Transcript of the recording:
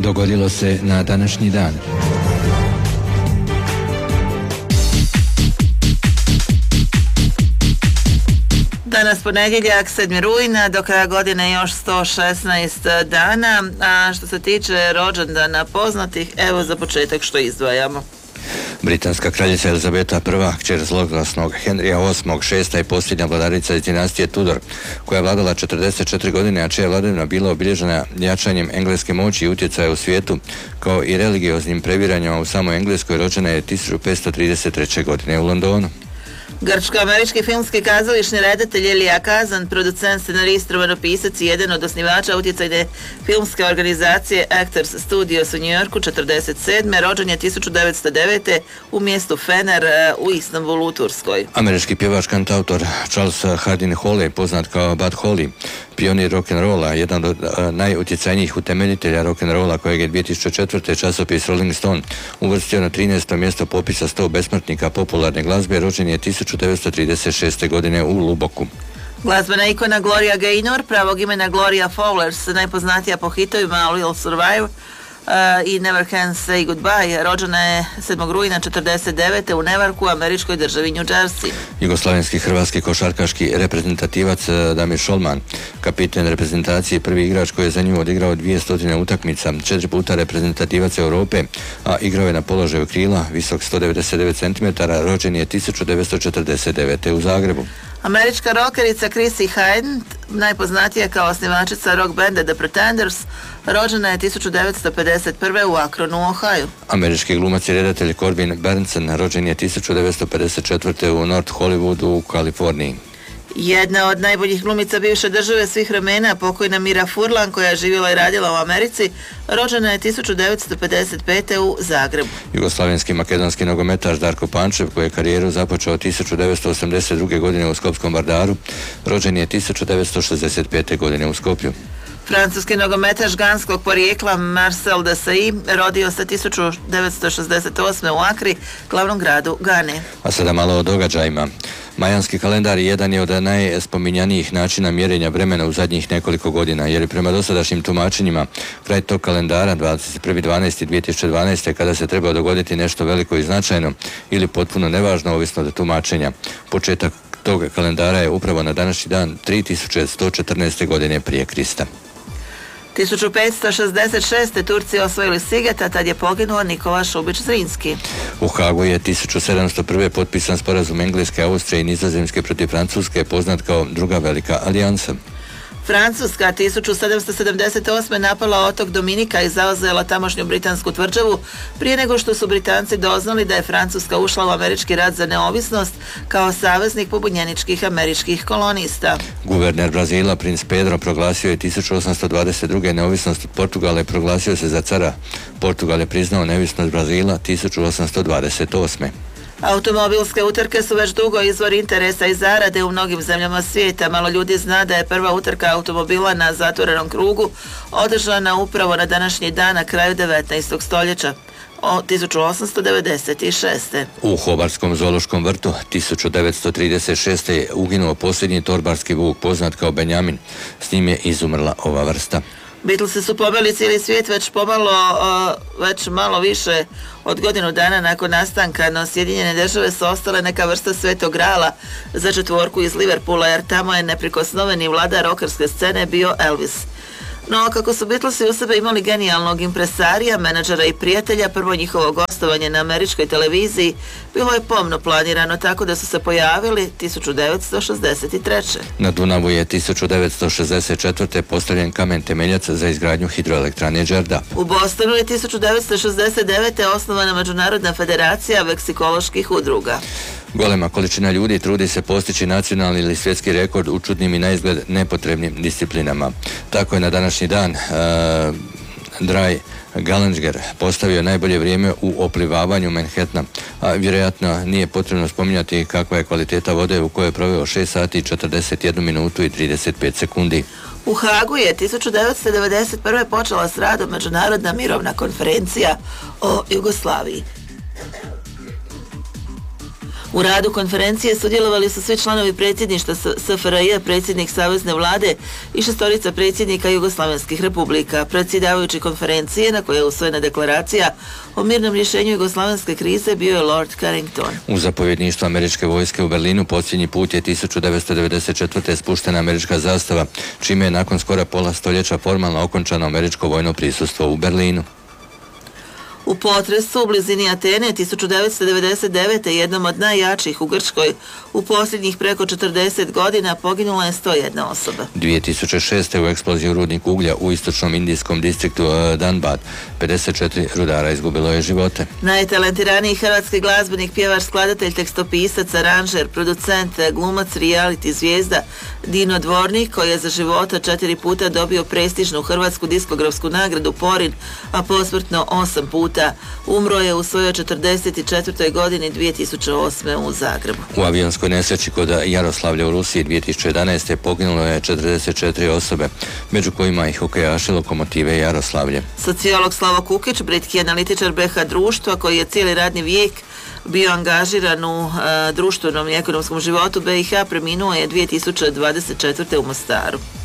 dogodilo se na današnji dan. Danas ponedjeljak, 7. rujna, do kraja godine još 116 dana, a što se tiče rođendana poznatih, evo za početak što izdvajamo. Britanska kraljica Elizabeta I, kćer zloglasnog Henrya VIII, šesta i posljednja vladarica iz dinastije Tudor, koja je vladala 44 godine, a čija vladavina bila obilježena jačanjem engleske moći i utjecaja u svijetu, kao i religioznim previranjima u samoj Engleskoj, rođena je 1533. godine u Londonu. Grčko-američki filmski kazališni redatelj Elia Kazan, producent, scenarist, romanopisac i jedan od osnivača utjecajne filmske organizacije Actors Studios u New Yorku 47. rođen je 1909. u mjestu Fener u Istanbulu u Turskoj. Američki pjevač kantautor Charles Hardin Holly, poznat kao Bud Holly, pionir rock'n'rolla, jedan od najutjecajnijih utemeljitelja rock'n'rolla kojeg je 2004. časopis Rolling Stone uvrstio na 13. mjesto popisa 100 besmrtnika popularne glazbe, rođen je 1936. godine u Luboku. Glazbena ikona Gloria Gaynor, pravog imena Gloria Fowlers, najpoznatija po hitovima Will Survive i Never Can Say Goodbye, rođena je 7. rujna 49. u Newarku, u američkoj državi New Jersey. Jugoslavenski hrvatski košarkaški reprezentativac Damir Šolman, kapiten reprezentacije, prvi igrač koji je za nju odigrao 200 utakmica, 4 puta reprezentativac Europe, a igrao je na položaju krila, visok 199 cm, rođen je 1949. u Zagrebu. Američka rockerica Chrissie Hynde, najpoznatija kao osnivačica rock benda The Pretenders, rođena je 1951. u Akronu, Ohio. Američki glumac i redatelj Corbin Bernsen, rođen je 1954. u North Hollywoodu u Kaliforniji. Jedna od najboljih glumica bivše države svih vremena, pokojna Mira Furlan, koja je živjela i radila u Americi, rođena je 1955. u Zagrebu. Jugoslavenski makedonski nogometaš Darko Pančev, koji je karijeru započeo 1982. godine u Skopskom Bardaru, rođen je 1965. godine u Skopju. Francuski nogometaš ganskog porijekla Marcel Desailly rodio se 1968. u Akri, glavnom gradu Gane. A sada malo o događajima. Majanski kalendar jedan je od najspominjanijih načina mjerenja vremena u zadnjih nekoliko godina, jer je prema dosadašnjim tumačenjima kraj tog kalendara 21.12.2012. kada se treba dogoditi nešto veliko i značajno ili potpuno nevažno, ovisno od tumačenja. Početak tog kalendara je upravo na današnji dan 3114. godine prije Krista. 1566. Turci osvojili Siget, a tad je poginuo Nikola Šubić Zrinski. U Hagu je 1701. potpisan sporazum Engleske, Austrije i Nizozemske protiv Francuske, poznat kao Druga velika alijansa. Francuska 1778. napala otok Dominika i zauzela tamošnju britansku tvrđavu prije nego što su Britanci doznali da je Francuska ušla u američki rat za neovisnost kao saveznik pobunjeničkih američkih kolonista. Guverner Brazila, princ Pedro, proglasio je 1822. neovisnost od Portugala i proglasio se za cara. Portugal je priznao neovisnost Brazila 1828. Automobilske utrke su već dugo izvor interesa i zarade u mnogim zemljama svijeta. Malo ljudi zna da je prva utrka automobila na zatvorenom krugu održana upravo na današnji dan na kraju 19. stoljeća. 1896. U Hobarskom zoološkom vrtu 1936. je uginuo posljednji torbarski vuk, poznat kao Benjamin. S njim je izumrla ova vrsta. Beatlesi su pobjeli cijeli svijet već malo više od godinu dana nakon nastanka, no Sjedinjene države su ostale neka vrsta svetog grala za četvorku iz Liverpoola, jer tamo je neprikosnoveni vladar rokerske scene bio Elvis. No, kako su Beatlesi u sebe imali genijalnog impresarija, menadžera i prijatelja, prvo njihovo gostovanje na američkoj televiziji bilo je pomno planirano, tako da su se pojavili 1963. Na Dunavu je 1964. postavljen kamen temeljac za izgradnju hidroelektrane Đerdap. U Bostonu je 1969. osnovana Međunarodna federacija leksikoloških udruga. Golema količina ljudi trudi se postići nacionalni ili svjetski rekord u čudnim i naizgled nepotrebnim disciplinama. Tako je na današnji dan Dry Gallenger postavio najbolje vrijeme u oplivavanju Manhattana, a vjerojatno nije potrebno spominjati kakva je kvaliteta vode u kojoj je proveo 6 sati, 41 minutu i 35 sekundi. U Hagu je 1991. počela s radom Međunarodna mirovna konferencija o Jugoslaviji. U radu konferencije sudjelovali su svi članovi predsjedništva SFRJ, predsjednik Savezne vlade i 6 predsjednika Jugoslavenskih republika. Predsjedavajući konferencije na kojoj je usvojena deklaracija o mirnom rješenju jugoslavenske krize bio je Lord Carrington. U zapovjedništvu američke vojske u Berlinu posljednji put je 1994. spuštena američka zastava, čime je nakon skoro pola stoljeća formalno okončano američko vojno prisustvo u Berlinu. U potresu u blizini Atene 1999. jednom od najjačih u Grčkoj u posljednjih preko 40 godina poginula je 101 osoba. 2006. u eksploziji rudnik uglja u istočnom indijskom distriktu Dhanbad 54 rudara izgubilo je živote. Najtalentiraniji hrvatski glazbenik, pjevač, skladatelj, tekstopisac, aranžer, producent, glumac, reality zvijezda Dino Dvornik, koji je za života 4 puta dobio prestižnu hrvatsku diskografsku nagradu Porin, a posmrtno 8 puta. Umro je u svojoj 44. godini 2008. u Zagrebu. U avionskoj nesreći kod Jaroslavlja u Rusiji 2011. poginulo je 44 osobe, među kojima i hokejaši Lokomotive Jaroslavlje. Sociolog Slavo Kukić, britski analitičar BH društva koji je cijeli radni vijek bio angažiran u društvenom i ekonomskom životu BiH, preminuo je 2024. u Mostaru.